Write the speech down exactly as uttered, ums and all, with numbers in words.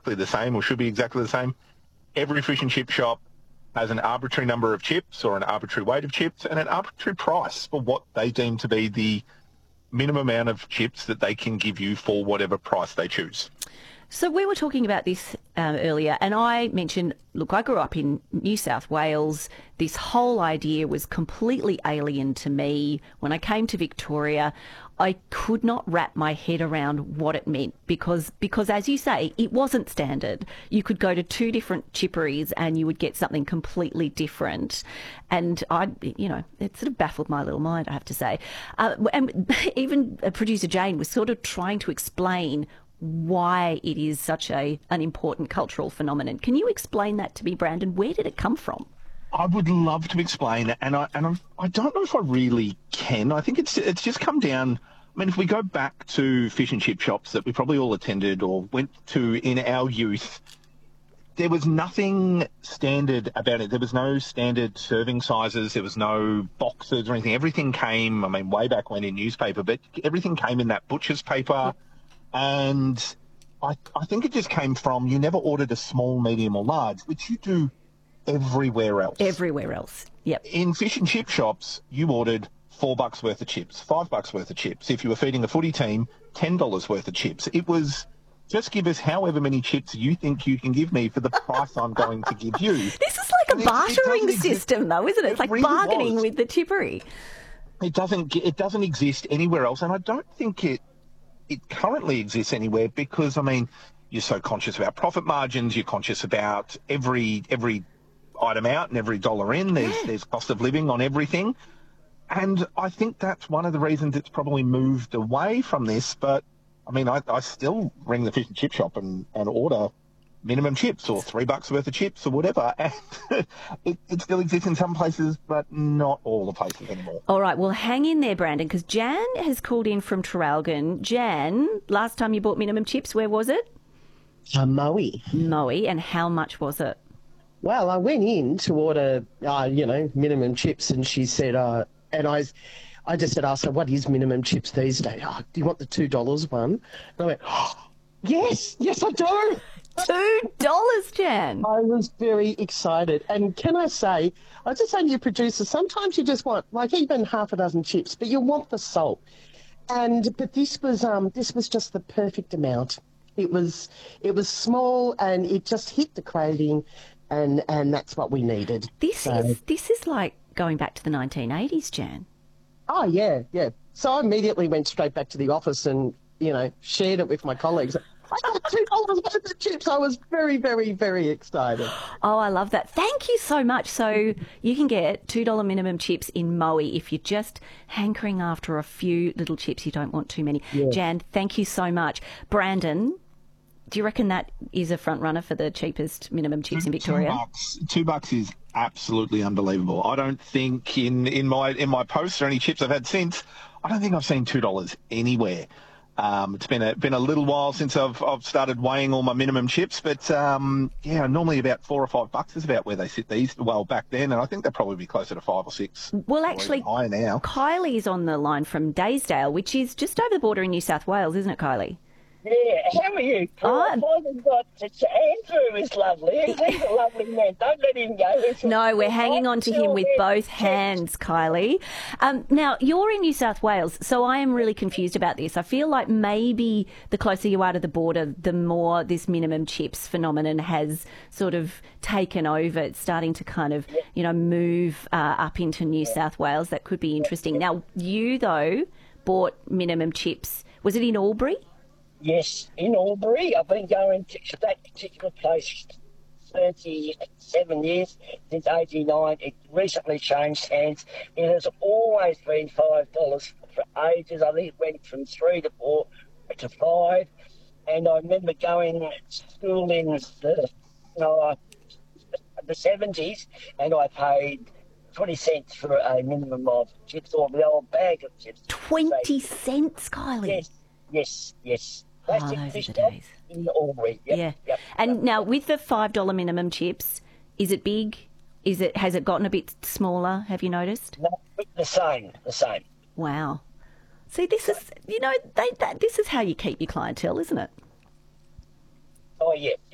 exactly the same or should be exactly the same. Every fish and chip shop has an arbitrary number of chips or an arbitrary weight of chips and an arbitrary price for what they deem to be the minimum amount of chips that they can give you for whatever price they choose. So we were talking about this um, earlier, and I mentioned, look, I grew up in New South Wales. This whole idea was completely alien to me. When I came to Victoria, I could not wrap my head around what it meant because, because as you say, it wasn't standard. You could go to two different chipperies and you would get something completely different. And I, you know, it sort of baffled my little mind, I have to say. Uh, and even producer Jane was sort of trying to explain why it is such a an important cultural phenomenon. Can you explain that to me, Brandon? Where did it come from? I would love to explain it, and I and I'm, I don't know if I really can. I think it's it's just come down. I mean, if we go back to fish and chip shops that we probably all attended or went to in our youth, there was nothing standard about it. There was no standard serving sizes. There was no boxes or anything. Everything came, I mean, way back when in newspaper, but everything came in that butcher's paper. And I, I think it just came from you never ordered a small, medium or large, which you do everywhere else. Everywhere else, yep. In fish and chip shops, you ordered four bucks worth of chips, five bucks worth of chips. If you were feeding a footy team, ten dollars worth of chips. It was just give us however many chips you think you can give me for the price I'm going to give you. This is like and a bartering it, it system, though, isn't it? It's it like really bargaining was. with the chippery. It doesn't, it doesn't exist anywhere else, and I don't think it it currently exists anywhere because, I mean, you're so conscious about profit margins, you're conscious about every every item out and every dollar in. There's Yeah. there's cost of living on everything. And I think that's one of the reasons it's probably moved away from this. But, I mean, I, I still ring the fish and chip shop and, and order minimum chips or three bucks worth of chips or whatever. And it, it still exists in some places, but not all the places anymore. All right, well, hang in there, Brandon, because Jan has called in from Traralgon. Jan, last time you bought minimum chips, where was it? Uh, Moe. Moe, and how much was it? Well, I went in to order, uh, you know, minimum chips, and she said, uh, and I, I just said, asked her, what is minimum chips these days? Oh, do you want the two dollars one? And I went, oh, yes, yes, I do. Two dollars, Jan. I was very excited. And can I say, I was just saying to your producer, sometimes you just want, like, even half a dozen chips, but you want the salt. And, but this was, um, this was just the perfect amount. It was, it was small and it just hit the craving, and, and that's what we needed. This So- is this is like going back to the nineteen eighties, Jan. Oh, yeah, yeah. So I immediately went straight back to the office and, you know, shared it with my colleagues. I got two dollars worth of chips. I was very, very, very excited. Oh, I love that. Thank you so much. So you can get two dollars minimum chips in Moe if you're just hankering after a few little chips. You don't want too many. Yeah. Jan, thank you so much. Brandon, do you reckon that is a front runner for the cheapest minimum chips in Victoria? Two bucks, two bucks is absolutely unbelievable. I don't think in, in my in my posts or any chips I've had since, I don't think I've seen two dollars anywhere. Um, it's been a been a little while since I've I've started weighing all my minimum chips, but um, yeah, normally about four or five bucks is about where they sit these. Well, back then, and I think they'll probably be closer to five or six. Well, or actually, even higher now. Kylie's on the line from Daysdale, which is just over the border in New South Wales, isn't it, Kylie? Yeah, how are you? Oh. I've finally got Andrew is lovely. He's a lovely man. Don't let him go. He's No, we're hanging I'm on to still him with here. both hands, Kylie. Um, now, you're in New South Wales, so I am really confused about this. I feel like maybe the closer you are to the border, the more this minimum chips phenomenon has sort of taken over. It's starting to kind of, you know, move uh, up into New South Wales. That could be interesting. Now, you, though, bought minimum chips. Was it in Albury? Yes, in Albury. I've been going to that particular place thirty-seven years, since eighty-nine. It recently changed hands. It has always been five dollars for ages. I think it went from three to four to five. And I remember going to school in the, uh, the seventies, and I paid twenty cents for a minimum of chips, or the old bag of chips. twenty cents, Kylie. Yes, yes, yes. Oh, Plastic those are fish the shop days. in Albury. Yep, Yeah. Yep, And yep. now with the five dollars minimum chips, is it big? Is it has it gotten a bit smaller? Have you noticed? No, the same, the same. Wow. See, this is you know they that this is how you keep your clientele, isn't it? Oh, yeah.